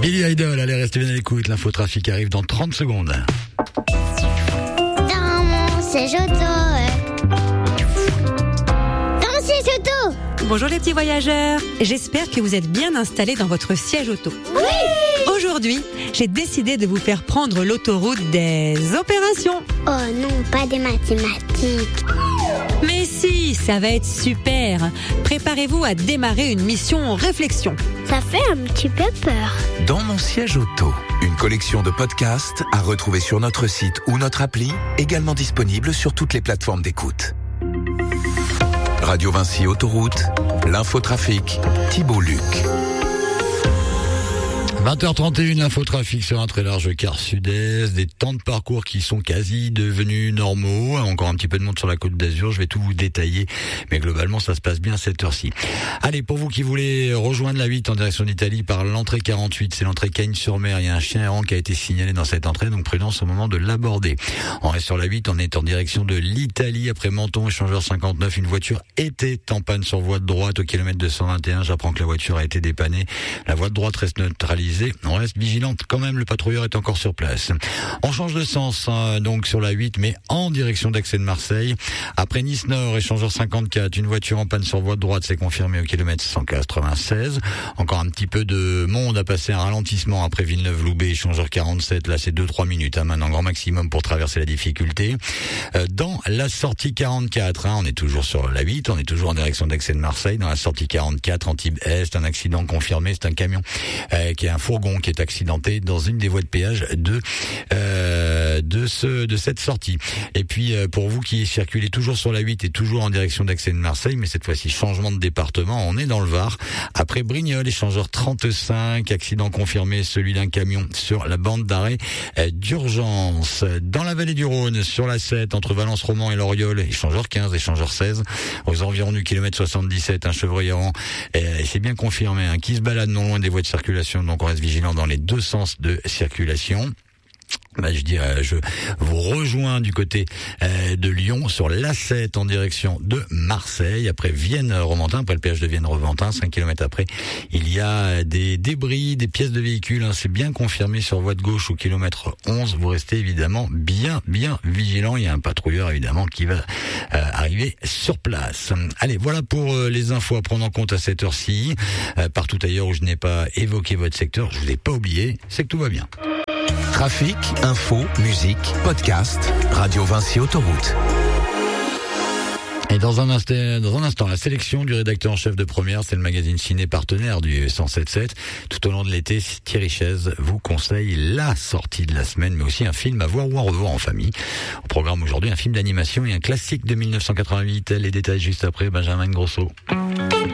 Billy Idol, allez, restez bien à l'écoute. L'infotrafic arrive dans 30 secondes. Dans mon siège auto. Dans mon siège auto. Bonjour les petits voyageurs. J'espère que vous êtes bien installés dans votre siège auto. Oui. Aujourd'hui, j'ai décidé de vous faire prendre l'autoroute des opérations. Oh non, pas des mathématiques. Mais si, ça va être super. Préparez-vous à démarrer une mission réflexion. Ça fait un petit peu peur. Dans mon siège auto, une collection de podcasts à retrouver sur notre site ou notre appli, également disponible sur toutes les plateformes d'écoute. Radio Vinci Autoroute, l'infotrafic, Thibault Luc. 20h31, l'infotrafic sur un très large quart sud-est, des temps de parcours qui sont quasi devenus normaux, encore un petit peu de monde sur la Côte d'Azur, je vais tout vous détailler, mais globalement ça se passe bien à cette heure-ci. Allez, pour vous qui voulez rejoindre la 8 en direction d'Italie par l'entrée 48, c'est l'entrée Cagnes-sur-Mer, il y a un chien errant qui a été signalé dans cette entrée, donc prudence au moment de l'aborder. On reste sur la 8, on est en direction de l'Italie, après Menton, échangeur 59, une voiture était en panne sur voie de droite au kilomètre 221, j'apprends que la voiture a été dépannée, la voie de droite reste neutralisée. On reste vigilante quand même, le patrouilleur est encore sur place. On change de sens donc sur la 8 mais en direction d'Aix et de Marseille. Après Nice Nord, échangeur 54, une voiture en panne sur voie de droite, c'est confirmé au kilomètre 196. Encore un petit peu de monde à passer, un ralentissement après Villeneuve-Loubet, échangeur 47, là c'est 2-3 minutes, maintenant grand maximum pour traverser la difficulté. Dans la sortie 44, on est toujours sur la 8, on est toujours en direction d'Aix et de Marseille, dans la sortie 44, Antibes Est, un accident confirmé, c'est un camion qui est un fourgon qui est accidenté dans une des voies de péage de cette sortie. Et puis pour vous qui circulez toujours sur la 8 et toujours en direction d'Aix et de Marseille, mais cette fois-ci changement de département, on est dans le Var. Après Brignoles, échangeur 35, accident confirmé, celui d'un camion sur la bande d'arrêt d'urgence. Dans la vallée du Rhône, sur la 7, entre Valence-Roman et Loriol, échangeur 15, échangeur 16, aux environs du kilomètre 77, un chevreuil errant, et c'est bien confirmé, qui se balade non loin des voies de circulation, donc on reste vigilant dans les deux sens de circulation. Je vous rejoins du côté de Lyon sur l'A7 en direction de Marseille. Après Vienne-Romantin, après le péage de Vienne-Romantin, 5 km après, il y a des débris, des pièces de véhicules. C'est bien confirmé sur voie de gauche au kilomètre 11. Vous restez évidemment bien vigilant. Il y a un patrouilleur évidemment qui va arriver sur place. Allez, voilà pour les infos à prendre en compte à cette heure-ci. Partout ailleurs où je n'ai pas évoqué votre secteur, je vous ai pas oublié, c'est que tout va bien. Trafic, info, musique, podcast, Radio Vinci Autoroute. Et dans un instant, la sélection du rédacteur en chef de Première, c'est le magazine ciné partenaire du 107.7. Tout au long de l'été, Thierry Chaise vous conseille la sortie de la semaine, mais aussi un film à voir ou à revoir en famille. Au programme aujourd'hui, un film d'animation et un classique de 1988. Les détails juste après, Benjamin Grosso.